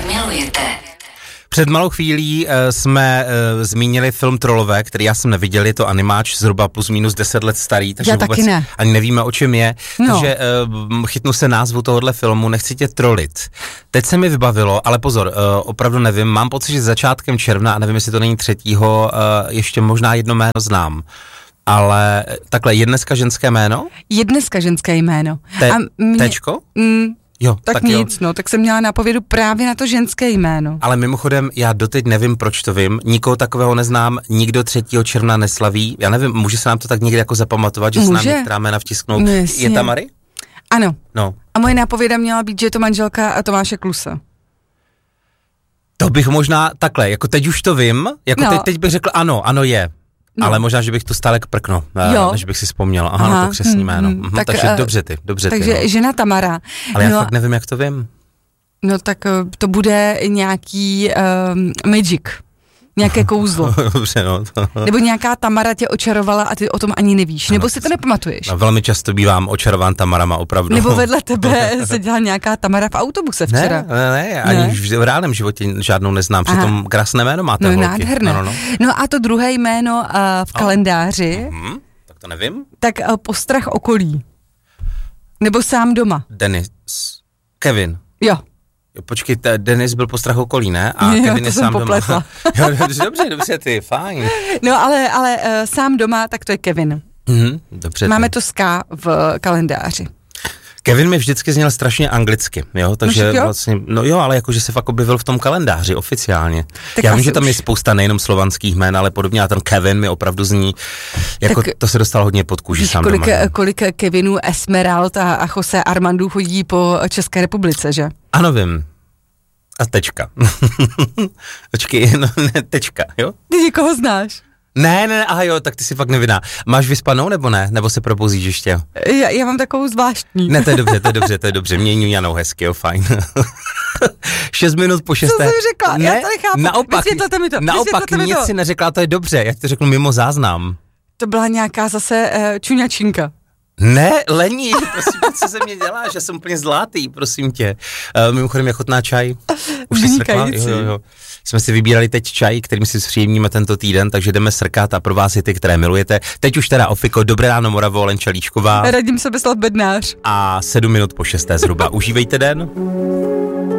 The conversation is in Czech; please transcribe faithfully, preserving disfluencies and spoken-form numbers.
milujete. Před malou chvílí uh, jsme uh, zmínili film Trollové, který já jsem neviděl, je to animáč zhruba plus minus deset let starý, takže já vůbec taky ne. ani nevíme, o čem je. No. Takže uh, chytnu se názvu tohohle filmu, nechci tě trolit. Teď se mi vybavilo, ale pozor, uh, opravdu nevím, mám pocit, že začátkem června, a nevím, jestli to není třetího, uh, ještě možná jedno jméno znám. Ale takhle, je dneska ženské jméno? Je dneska ženské jméno. Te- A mě, Tečko? Mm, Jo, tak, tak nic, jo. no, tak jsem měla nápovědu právě na to ženské jméno. Ale mimochodem, já doteď nevím, proč to vím, nikoho takového neznám, nikdo třetího června neslaví, já nevím, může se nám to tak někdy jako zapamatovat, že se nám některá jména vtisknou. No, je Tamary? Ano. No. A moje nápověda měla být, že je to manželka Tomáše Kluse. To bych možná takhle, jako teď už to vím, jako no. teď, teď bych řekl ano, ano je. No. Ale možná, že bych to stále prknul, než bych si vzpomněl. Aha, Aha, no to křestní jméno. Mm, mhm, tak, takže uh, dobře ty, dobře takže ty. Takže no. žena Tamara. Ale no, já fakt nevím, jak to vím. No tak uh, to bude nějaký um, magic. Nějaké kouzlo. Dobře, no. To... Nebo nějaká Tamara tě očarovala a ty o tom ani nevíš. Nebo ano, si to nepamatuješ. No, velmi často bývám očarován Tamarama, opravdu. Nebo vedle tebe seděla nějaká Tamara v autobuse včera. Ne, ne, ne, ani ne? v reálném životě žádnou neznám. Přitom krásné jméno máte, no, holky. Nádherné. No, no, no. no a to druhé jméno uh, v kalendáři, oh. mm, tak to nevím. Tak uh, Postrach okolí. Nebo Sám doma. Denis. Kevin. Jo. Jo, počkej, t- Denis byl Postrach okolí, ne? A jo, Kevin je Sám popletla. doma. Jo, dobře, dobře, dobře, ty, fajn. No ale, ale uh, Sám doma, tak to je Kevin. Mm, dobře. Máme ty. to s K v kalendáři. Kevin mi vždycky zněl strašně anglicky, jo, takže no, jo? vlastně, no jo, ale jakože se fakt objevil v tom kalendáři oficiálně. Tak já vím, že tam už... je spousta nejenom slovanských jmén, ale podobně a ten Kevin mi opravdu zní, jako tak, to se dostalo hodně pod kůži sám kolik, doma. kolik Kevinů, Esmerald a, a Jose Armandů chodí po České republice, že? Ano, vím. A tečka. Počkej, no ne, tečka, jo? Ty někoho znáš? Ne, ne, aha jo, tak ty si fakt neviná. Máš vyspanou nebo ne? Nebo se probouzíš ještě? Já, já mám takovou zvláštní. Ne, to je dobře, to je dobře, to je dobře. Mění Janou hezky, jo, fajn. Šest minut po šesté. Co jsem řekla? Ne, já to nechápu. Naopak, Vysvětlete mi to. naopak mi nic to. si neřekla, to je dobře. Já ti to řeknu mimo záznam. To byla nějaká zase uh, čuňačinka. Ne, Lení, prosím tě, co ze mě děláš? Já jsem úplně zlatý, prosím tě. Uh, mimochodem je chutná čaj. Už jsi srkla? Jo, jo, jo. Jsme si vybírali teď čaj, kterým si zpříjemníme tento týden, takže jdeme srkat a pro vás je ty, které milujete. Teď už teda Ofiko, dobré ráno Moravo, Lenča Líšková. Radím Sobeslav Bednář. A sedm minut po šesté zhruba. Užívejte den.